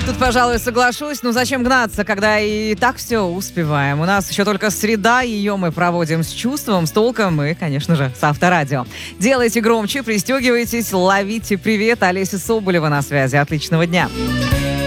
Тут, пожалуй, соглашусь. Ну, зачем гнаться, когда и так все успеваем? У нас еще только среда, ее мы проводим с чувством, с толком и, конечно же, с Авторадио. Делайте громче, пристегивайтесь, ловите привет. Олеся Соболева на связи. Отличного дня.